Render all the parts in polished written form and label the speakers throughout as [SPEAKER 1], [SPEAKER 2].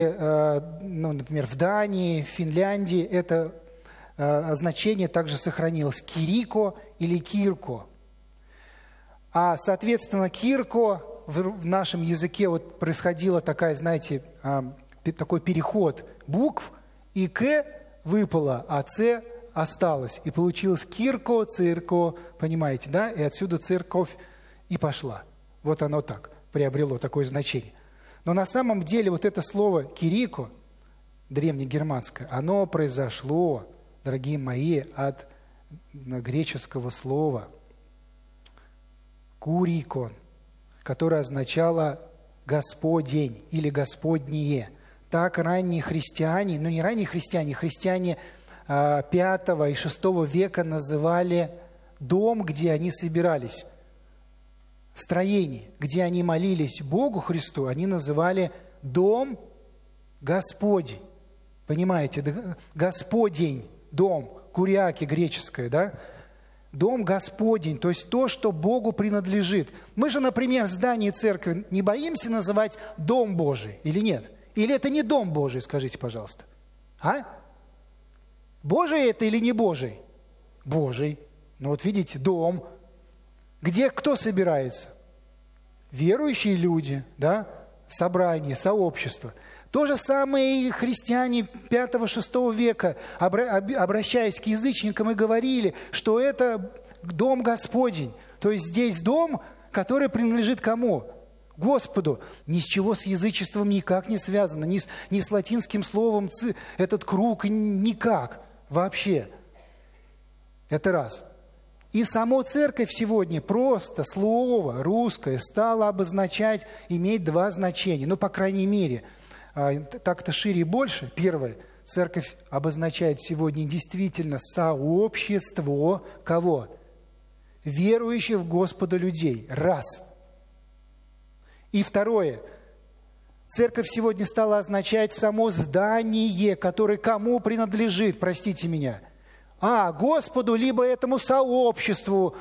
[SPEAKER 1] например, в Дании, в Финляндии это значение также сохранилось. Кирико или кирко. А, соответственно, кирко в нашем языке вот происходила такая, знаете, такой переход букв, и «к» выпало, а «ц» осталось. И получилось кирко, цирко, понимаете, да? И отсюда церковь и пошла. Вот оно так, приобрело такое значение. Но на самом деле вот это слово «кирико», древнегерманское, оно произошло, дорогие мои, от греческого слова «курикон», которое означало «Господень» или «Господнее». Так ранние христиане, ну не ранние христиане, христиане 5 и 6 века называли дом, где они собирались. Строение, где они молились Богу Христу, они называли дом Господень. Понимаете, Господень, дом, куряки греческое, да? Дом Господень, то есть то, что Богу принадлежит. Мы же, например, здание церкви не боимся называть Дом Божий или нет? Или это не Дом Божий, скажите, пожалуйста. А? Божий это или не Божий? Божий. Ну вот видите, дом. Где кто собирается? Верующие люди, да? Собрание, сообщество. То же самое и христиане 5-6 века, обращаясь к язычникам, и говорили, что это дом Господень. То есть здесь дом, который принадлежит кому? Господу. Ни с чего с язычеством никак не связано, ни с латинским словом этот круг никак вообще. Это раз. И само церковь сегодня просто слово русское стало обозначать, иметь два значения. Ну, по крайней мере, так-то шире и больше. Первое. Церковь обозначает сегодня действительно сообщество кого? Верующих в Господа людей. Раз. И второе. Церковь сегодня стала означать само здание, которое кому принадлежит, простите меня. Господу, либо этому сообществу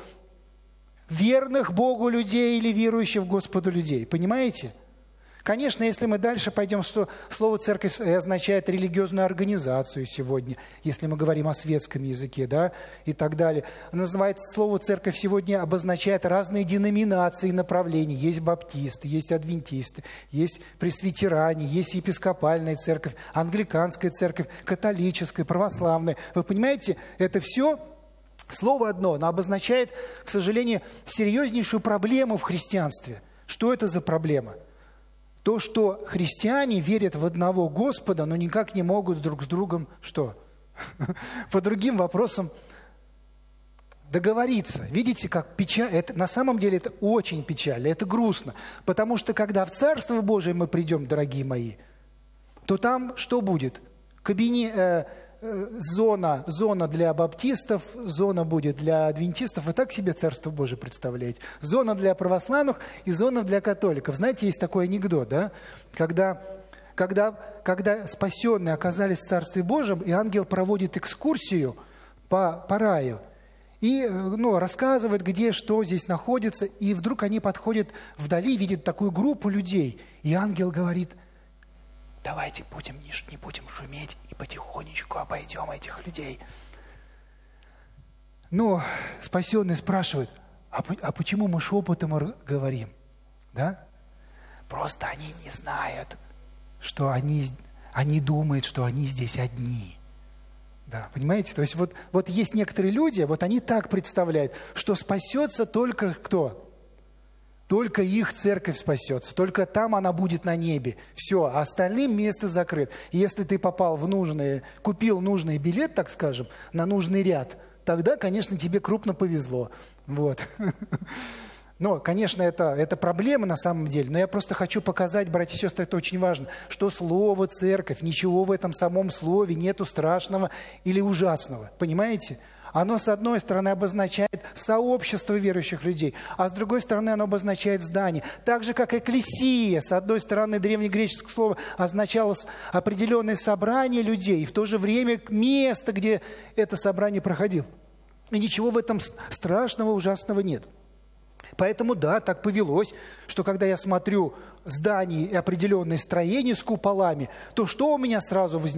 [SPEAKER 1] верных Богу людей или верующих в Господа людей. Понимаете? Конечно, если мы дальше пойдем, что слово «церковь» означает религиозную организацию сегодня, если мы говорим о светском языке, да, и так далее. Называется слово «церковь» сегодня обозначает разные деноминации и направления. Есть баптисты, есть адвентисты, есть пресвитеране, есть епископальная церковь, англиканская церковь, католическая, православная. Вы понимаете, это все слово одно, но обозначает, к сожалению, серьезнейшую проблему в христианстве. Что это за проблема? То, что христиане верят в одного Господа, но никак не могут друг с другом, что? По другим вопросам договориться. Видите, как печально? На самом деле это очень печально, это грустно. Потому что когда в Царство Божие мы придем, дорогие мои, то там что будет? Зона для баптистов, зона будет для адвентистов. Вы так себе Царство Божие представляете? Зона для православных и зона для католиков. Знаете, есть такой анекдот, да? Когда спасенные оказались в Царстве Божьем, и ангел проводит экскурсию по раю, и рассказывает, где что здесь находится, и вдруг они подходят вдали, видят такую группу людей, и ангел говорит: давайте не будем шуметь и потихонечку обойдем этих людей. Но спасенный спрашивает: а почему мы шепотом говорим? Да? Просто они не знают, что они думают, что они здесь одни. Да, понимаете? То есть вот есть некоторые люди, вот они так представляют, что спасется только кто? Только их церковь спасется, только там она будет на небе. Все, а остальным место закрыто. И если ты попал купил нужный билет, так скажем, на нужный ряд, тогда, конечно, тебе крупно повезло. Вот. Но, конечно, это проблема на самом деле, но я просто хочу показать, братья и сестры, это очень важно, что слово «церковь», ничего в этом самом слове нету страшного или ужасного. Понимаете? Оно, с одной стороны, обозначает сообщество верующих людей, а с другой стороны, оно обозначает здание. Так же, как экклесия, с одной стороны, древнегреческое слово означало определенное собрание людей, и в то же время место, где это собрание проходило. И ничего в этом страшного, ужасного нет. Поэтому, да, так повелось, что когда я смотрю здания и определенные строения с куполами, то что у меня сразу возникает?